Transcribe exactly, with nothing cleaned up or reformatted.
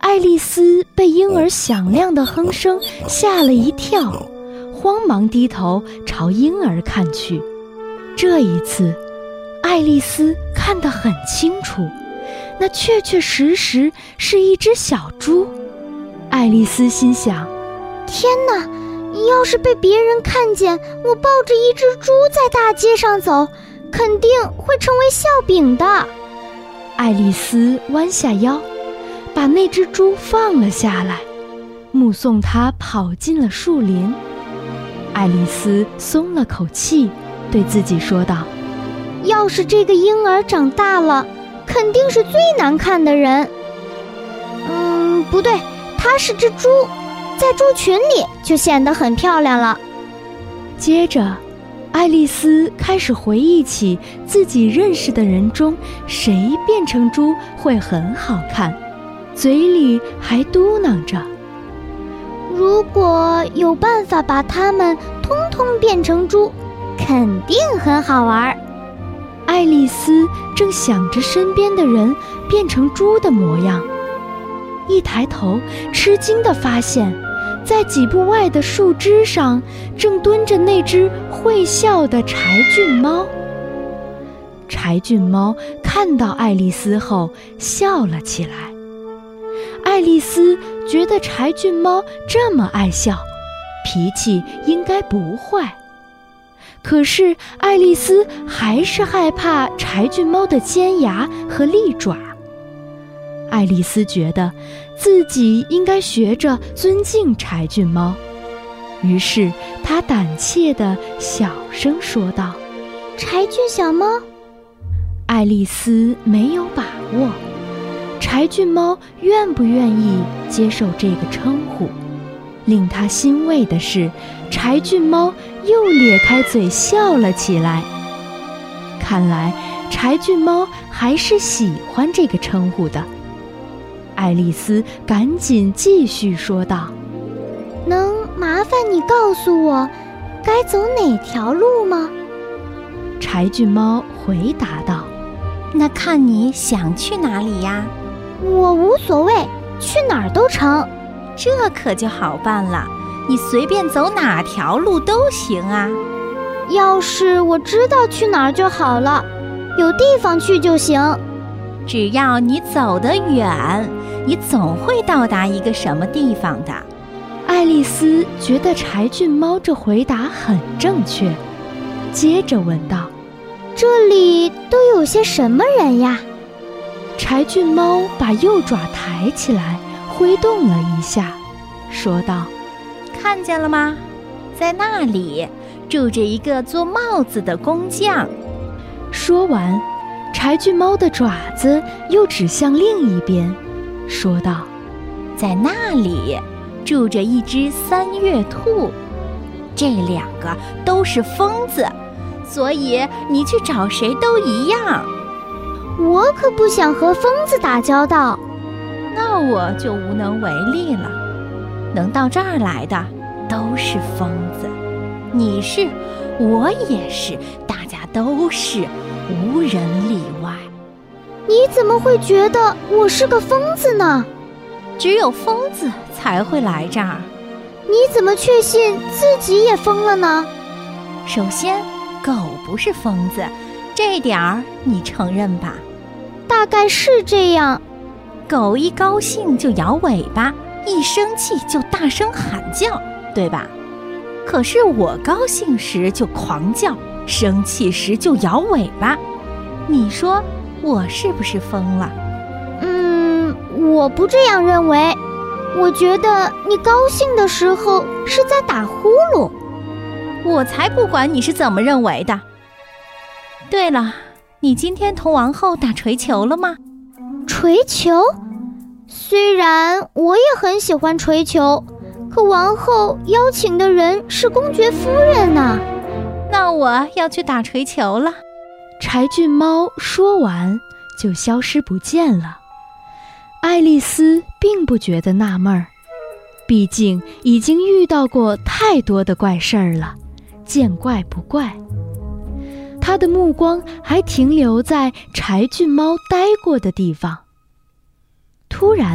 爱丽丝被婴儿响亮的哼声吓了一跳，慌忙低头朝婴儿看去。这一次，爱丽丝看得很清楚，那确确实实是一只小猪。爱丽丝心想， 天哪，要是被别人看见我抱着一只猪在大街上走，肯定会成为笑柄的。 爱丽丝弯下腰，把那只猪放了下来，目送它跑进了树林。爱丽丝松了口气，对自己说道， 要是这个婴儿长大了，肯定是最难看的人。嗯，不对，它是只猪，在猪群里就显得很漂亮了。 接着，爱丽丝开始回忆起自己认识的人中谁变成猪会很好看，嘴里还嘟囔着， 如果有办法把它们通通变成猪，肯定很好玩。 爱丽丝正想着身边的人变成猪的模样，一抬头，吃惊地发现，在几步外的树枝上正蹲着那只会笑的柴郡猫。柴郡猫看到爱丽丝后笑了起来。爱丽丝觉得柴郡猫这么爱笑，脾气应该不坏。可是爱丽丝还是害怕柴郡猫的尖牙和利爪。爱丽丝觉得自己应该学着尊敬柴郡猫，于是她胆怯地小声说道， 柴郡小猫。 爱丽丝没有把握柴郡猫愿不愿意接受这个称呼。令她欣慰的是，柴郡猫又咧开嘴笑了起来。看来柴郡猫还是喜欢这个称呼的。爱丽丝赶紧继续说道， 能麻烦你告诉我该走哪条路吗？ 柴郡猫回答道， 那看你想去哪里呀？ 我无所谓，去哪儿都成。 这可就好办了，你随便走哪条路都行啊。 要是我知道去哪儿就好了，有地方去就行。 只要你走得远，你总会到达一个什么地方的。 爱丽丝觉得柴郡猫这回答很正确，接着问道， 这里都有些什么人呀？ 柴郡猫把右爪抬起来挥动了一下，说道， 看见了吗？在那里住着一个做帽子的工匠。 说完，柴郡猫的爪子又指向另一边，说道， 在那里住着一只三月兔。这两个都是疯子，所以你去找谁都一样。 我可不想和疯子打交道。 那我就无能为力了。能到这儿来的都是疯子，你是，我也是，大家都是，无人例外。 你怎么会觉得我是个疯子呢？ 只有疯子才会来这儿。 你怎么确信自己也疯了呢？ 首先，狗不是疯子，这点儿你承认吧？ 大概是这样。 狗一高兴就摇尾巴，一生气就大声喊叫，对吧？可是我高兴时就狂叫，生气时就摇尾巴。你说我是不是疯了？ 嗯，我不这样认为。我觉得你高兴的时候是在打呼噜。 我才不管你是怎么认为的。对了，你今天同王后打槌球了吗？ 槌球？虽然我也很喜欢槌球，可王后邀请的人是公爵夫人呢。 那我要去打槌球了。 柴郡猫说完就消失不见了。爱丽丝并不觉得纳闷儿，毕竟已经遇到过太多的怪事儿了，见怪不怪。她的目光还停留在柴郡猫待过的地方。突然